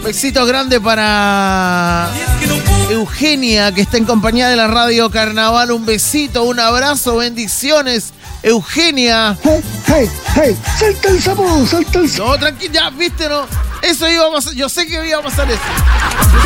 Besitos grandes para Eugenia, que está en compañía de la Radio Carnaval. Un besito, un abrazo, bendiciones, Eugenia. Hey, salta el sapo, salta el sapo. No, tranquilo, ya, viste, no. Eso iba a pasar, yo sé que iba a pasar eso.